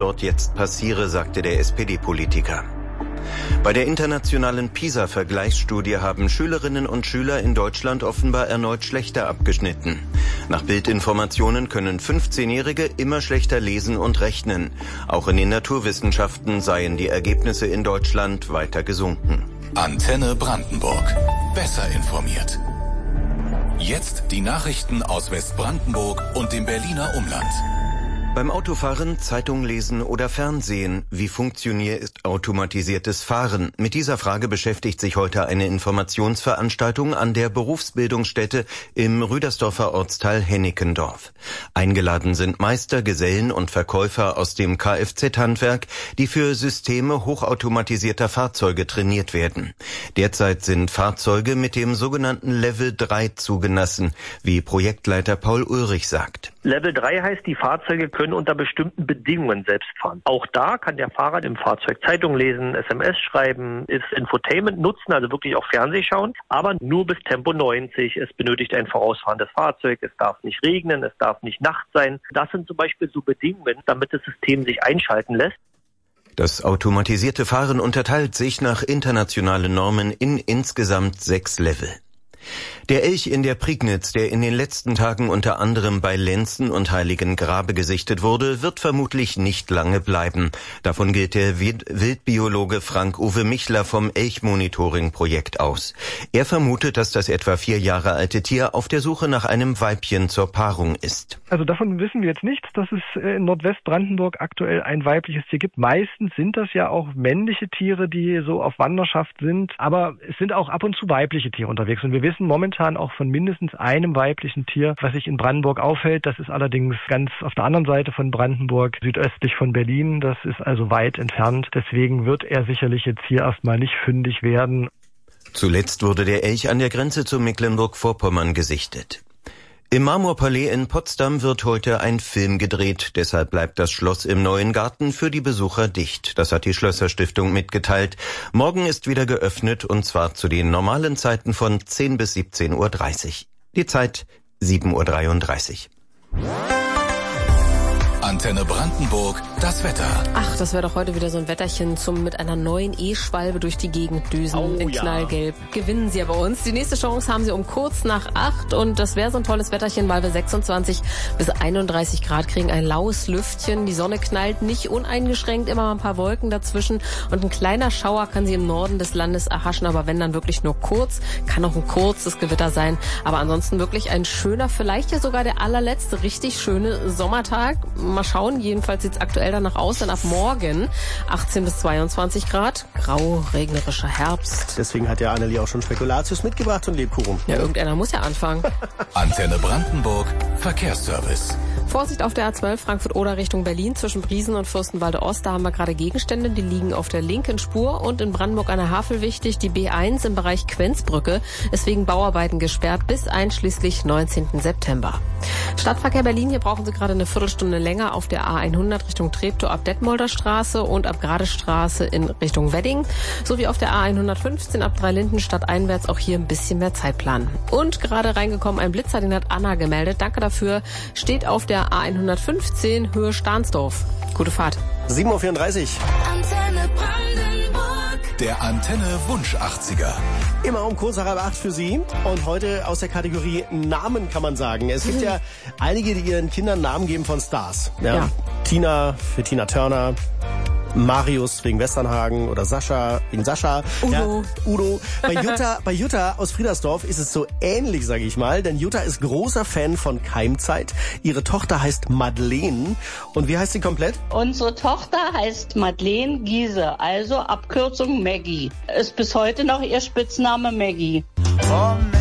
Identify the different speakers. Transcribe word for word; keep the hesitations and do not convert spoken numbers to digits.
Speaker 1: dort jetzt passiere, sagte der S P D-Politiker. Bei der internationalen PISA-Vergleichsstudie haben Schülerinnen und Schüler in Deutschland offenbar erneut schlechter abgeschnitten. Nach Bildinformationen können fünfzehnjährige immer schlechter lesen und rechnen. Auch in den Naturwissenschaften seien die Ergebnisse in Deutschland weiter gesunken.
Speaker 2: Antenne Brandenburg. Besser informiert. Jetzt die Nachrichten aus Westbrandenburg und dem Berliner Umland.
Speaker 1: Beim Autofahren, Zeitung lesen oder Fernsehen. Wie funktioniert automatisiertes Fahren? Mit dieser Frage beschäftigt sich heute eine Informationsveranstaltung an der Berufsbildungsstätte im Rüdersdorfer Ortsteil Hennickendorf. Eingeladen sind Meister, Gesellen und Verkäufer aus dem Kfz-Handwerk, die für Systeme hochautomatisierter Fahrzeuge trainiert werden. Derzeit sind Fahrzeuge mit dem sogenannten Level drei zugelassen, wie Projektleiter Paul Ulrich sagt.
Speaker 3: Level drei heißt, die Fahrzeuge können unter bestimmten Bedingungen selbst fahren. Auch da kann der Fahrer im Fahrzeug Zeitung lesen, S M S schreiben, das Infotainment nutzen, also wirklich auch Fernseh schauen, aber nur bis Tempo neunzig. Es benötigt ein vorausfahrendes Fahrzeug, es darf nicht regnen, es darf nicht Nacht sein. Das sind zum Beispiel so Bedingungen, damit das System sich einschalten lässt.
Speaker 1: Das automatisierte Fahren unterteilt sich nach internationalen Normen in insgesamt sechs Level. Der Elch in der Prignitz, der in den letzten Tagen unter anderem bei Lenzen und Heiligengrabe gesichtet wurde, wird vermutlich nicht lange bleiben. Davon geht der Wildbiologe Frank-Uwe Michler vom Elchmonitoring-Projekt aus. Er vermutet, dass das etwa vier Jahre alte Tier auf der Suche nach einem Weibchen zur Paarung ist.
Speaker 4: Also davon wissen wir jetzt nichts, dass es in Nordwestbrandenburg aktuell ein weibliches Tier gibt. Meistens sind das ja auch männliche Tiere, die so auf Wanderschaft sind, aber es sind auch ab und zu weibliche Tiere unterwegs. Und wir wissen momentan auch von mindestens einem weiblichen Tier, was sich in Brandenburg aufhält. Das ist allerdings ganz auf der anderen Seite von Brandenburg, südöstlich von Berlin. Das ist also weit entfernt. Deswegen wird er sicherlich jetzt hier erstmal nicht fündig werden.
Speaker 1: Zuletzt wurde der Elch an der Grenze zu Mecklenburg-Vorpommern gesichtet. Im Marmorpalais in Potsdam wird heute ein Film gedreht. Deshalb bleibt das Schloss im Neuen Garten für die Besucher dicht. Das hat die Schlösserstiftung mitgeteilt. Morgen ist wieder geöffnet, und zwar zu den normalen Zeiten von zehn bis siebzehn Uhr dreißig. Die Zeit sieben Uhr dreiunddreißig.
Speaker 2: Antenne Brandenburg, das Wetter.
Speaker 5: Ach, das wäre doch heute wieder so ein Wetterchen zum mit einer neuen E-Schwalbe durch die Gegend düsen.
Speaker 3: Oh,
Speaker 5: in
Speaker 3: ja.
Speaker 5: Knallgelb. Gewinnen Sie ja bei uns. Die nächste Chance haben Sie um kurz nach acht. Und das wäre so ein tolles Wetterchen, weil wir sechsundzwanzig bis einunddreißig Grad kriegen. Ein laues Lüftchen. Die Sonne knallt nicht uneingeschränkt. Immer mal ein paar Wolken dazwischen. Und ein kleiner Schauer kann Sie im Norden des Landes erhaschen. Aber wenn, dann wirklich nur kurz. Kann auch ein kurzes Gewitter sein. Aber ansonsten wirklich ein schöner, vielleicht ja sogar der allerletzte richtig schöne Sommertag. Mal schauen, jedenfalls sieht es aktuell danach aus, denn ab morgen achtzehn bis zweiundzwanzig Grad, grau, regnerischer Herbst.
Speaker 6: Deswegen hat ja Annelie auch schon Spekulatius mitgebracht und Lebkuchen.
Speaker 5: Ja, irgendeiner muss ja anfangen.
Speaker 2: Antenne Brandenburg, Verkehrsservice.
Speaker 5: Vorsicht auf der A zwölf Frankfurt-Oder Richtung Berlin zwischen Briesen und Fürstenwalde-Ost. Da haben wir gerade Gegenstände, die liegen auf der linken Spur. Und in Brandenburg an der Havel wichtig, die B eins im Bereich Quenzbrücke ist wegen Bauarbeiten gesperrt bis einschließlich neunzehnten September. Stadtverkehr Berlin, hier brauchen Sie gerade eine Viertelstunde länger auf der A hundert Richtung Treptow ab Detmolder Straße und ab Gradestraße in Richtung Wedding. Sowie auf der A hundertfünfzehn ab Dreilindenstadt einwärts auch hier ein bisschen mehr Zeit planen. Und gerade reingekommen ein Blitzer, den hat Anna gemeldet. Danke dafür. Steht auf der A hundertfünfzehn Höhe Stahnsdorf. Gute Fahrt.
Speaker 6: sieben Uhr vierunddreißig.
Speaker 2: Antenne Brandenburg. Der Antenne Wunsch achtziger.
Speaker 6: Immer um kurz nach halb acht für Sie. Und heute aus der Kategorie Namen kann man sagen. Es gibt ja einige, die ihren Kindern Namen geben von Stars. Ja.
Speaker 5: Ja.
Speaker 6: Tina für Tina Turner. Marius wegen Westernhagen oder Sascha wegen Sascha.
Speaker 5: Udo.
Speaker 6: Ja, Udo. Bei Jutta, bei Jutta aus Friedersdorf ist es so ähnlich, sage ich mal. Denn Jutta ist großer Fan von Keimzeit. Ihre Tochter heißt Madeleine. Und wie heißt sie komplett?
Speaker 7: Unsere Tochter heißt Madeleine Giese, also Abkürzung Maggie. Ist bis heute noch ihr Spitzname Maggie.